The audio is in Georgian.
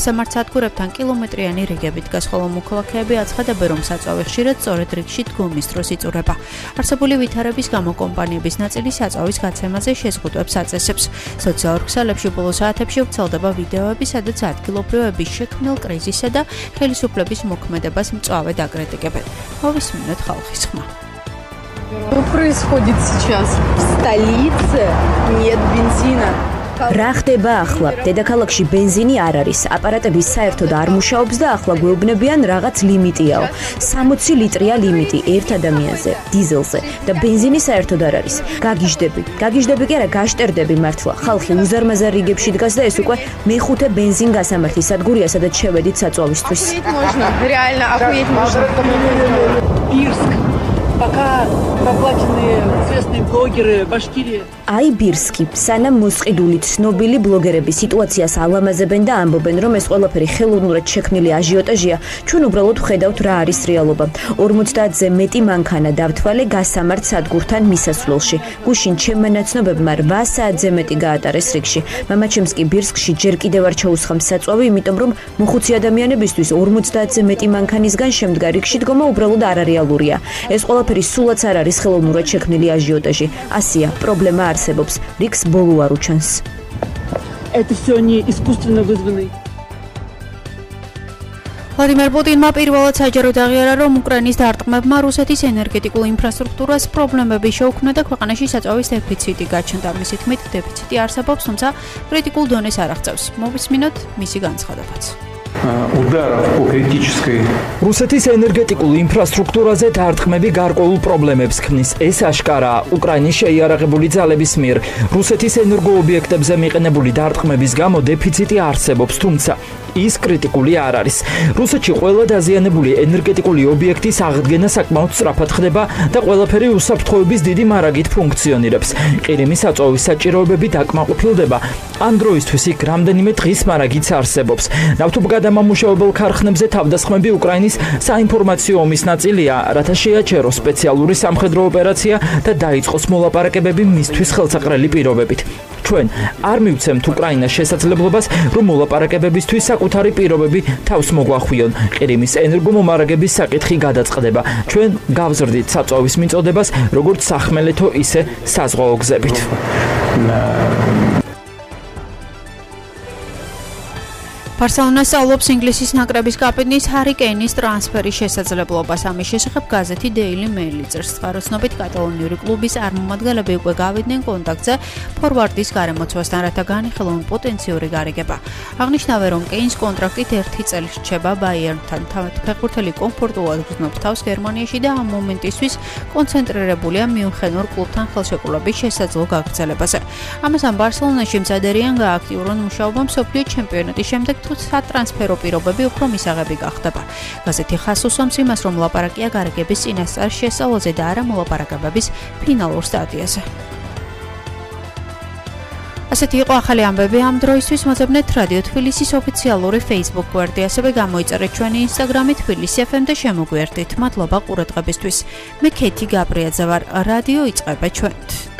სამართსადგურებთან კილომეტრიანი რიგებით დგას, ხოლო მოქალაქეები აცხადებენ, რომ საწვავი ხშირად სწორედ რიგში დგომის დროს იწურება. არსებული ვითარების გამო კომპანიების ნაწილი საწვავის გაცემაზე შეზღუდვებს აწესებს. სოციალურ ქსელებში ბოლო საათებში ვრცელდება ვიდეოები, სადაც ადგილობრივები შექმნილ კრიზისსა და ხელისუფლების მოქმედებას მწვავედ აკრიტიკებენ. მოვისმინოთ ხალხის ხმა. Что происходит сейчас? В столице нет бензина. რა ხდება ახლა? დედაქალაქში бенზინი არ არის. აპარატები საერთოდ არ მუშაობს და ახლა გვეუბნებიან რაღაც ლიმიტიაო. 60 ლიტრია ლიმიტი ერთ ადამიანზე, დიზელზე და бенზინი საერთოდ არ არის. გაგიჟდები კი არა, გაშტერდები მართლა. ხალხი უზარმაზარ რიგებში დგას და ეს უკვე მეხუთე бензин-გასამართი სადგურია, სადაც შევედით საწვავისთვის. Можно, реально охуеть можно. Ирск. Пока проплаченные известные блогеры Башкирии. აი ბირსკი, სანამ მოსყიდული ცნობილი ბლოგერები სიტუაციას ალამაზებენ და ამბობენ, რომ ეს ყველაფერი ხელოვნურად შექმნილი აჟიოტაჟია, ჩვენ უბრალოდ ვხედავთ რა არის რეალობა. 50-ზე მეტი მანქანა დავთვალე გასამართ სადგურთან მისასვლელში. გუშინ ჩემმა ნაცნობებმა 8 საათზე მეტი გაატარეს რიგში. მამაჩემს კი ბირსკში ჯერ კიდევ არ ჩაუსხამს საწვავი, იმიტომ რომ მოხუცი ადამიანებისთვის 50-ზე მეტი მანქანისგან შემდგა რიგში დგომა უბრალოდ არარეალურია. ეს ყველაფერი სულაც არ არის ხელოვნურად შექმნილი აჟიოტაჟი. ასია, პრობლემა არსებობს. რიგს ბოლო არ უჩანს. Это все не искусственно вызванный. Vladimir Putinმა პირველად საჯაროდ აღიარა, რომ უკრაინის დარტყმებმა რუსეთის ენერგეტიკულ ინფრასტრუქტურას პრობლემები შეუქმნა და ქვეყანაში საწვავის დეფიციტი გაჩნდა. მისი თქმით, დეფიციტი არსებობს, თუმცა კრიტიკულ დონეს არ აღწევს. მოვისმინოთ მისი განცხადებაც. Ударов по критической რუსეთის ენერგეტიკულ ინფრასტრუქტურაზე დარტყმები გარკვეულ პრობლემებს ქმნის. ეს აშკარაა უკრაინის შეიარაღებული ძალების მიერ. რუსეთის ენერგოობიექტებზე მიყენებული დარტყმების გამო დეფიციტი არსებობს, თუმცა ის კრიტიკული არ არის. რუსეთში ყველა დაზიანებული ენერგეტიკული ობიექტის აღდგენა საკმაოდ სწრაფად ხდება და ყველაფერი უსაფრთხოების დიდი მარაგით ფუნქციონირებს. ყირიმის საწვავის საჭიროებები დაკმაყოფილდება. ამ დროისთვის იქ რამდენიმე დღის მარაგიც არსებობს. ნავთობგადამამუშავებელ ქარხნებზე თავდასხმები უკრაინის საინფორმაციო ომის ნაწილია, რათა შეაჩეროს სპეციალური სამხედრო ოპერაცია და დაიწყოს მოლაპარაკებები მისთვის ხელსაყრელი პირობებით. ჩვენ არ მივცემთ უკრაინას შესაძლებლობას, რომ მოლაპარაკებებისთვის საკუთარი პირობები თავს მოგვახვიონ. ყირიმის ენერგომომარაგების საკითხი გადაწყდება. ჩვენ გავზრდით საწვავის მიწოდებას, როგორც სახმელეთო, ისე საზღვაო გზებით. ბარსელონას სწავლობს ინგლისის ნაკრების კაპიტნის ჰარი კეინის ტრანსფერის შესაძლებლობას. ამის შესახებ გაზეთი Daily Mail წერს. წყაროსნობით კატალონიური კლუბის წარმომადგენლები უკვე გავიდნენ კონტაქტზე ფორვარდის გარემოცვასთან, რათა განიხილონ პოტენციური გარიგება. აღნიშნავენ, რომ კეინის კონტრაქტით 1 წელი რჩება ბაიერნთან. თავად ფეხბურთელი კომფორტულად გრძნობს თავს გერმანიაში და ამ მომენტისთვის კონცენტრირებულია მიუნხენურ კლუბთან ხელშეკრულების შესაძლო გაგრძელებაზე. ამასთან ბარსელონაში მზადერიან გააქტიურონ მუშაობა მსოფლიო ჩემპიონატის შემდეგ, სატრანსფერო პირობები უფრო მისაღები გახდება. გაზეთი ხაზს უსვამს იმას, რომ ლაპარაკია გარიგების წინასწარ შესწავლაზე და არა მოლაპარაკებების ფინალურ სტადიაზე. ასეთი იყო ახალი ამბები ამ დროისთვის. მოძებნეთ რადიო თბილისის ოფიციალური Facebook გვერდი, ასევე გამოიწერეთ ჩვენი Instagram-ი თბილისი FM და შემოგვიერთდით. მადლობა ყურადღებისთვის. მე ქეთი გაბრიაძე ვარ. რადიო იწყება ჩვენთ.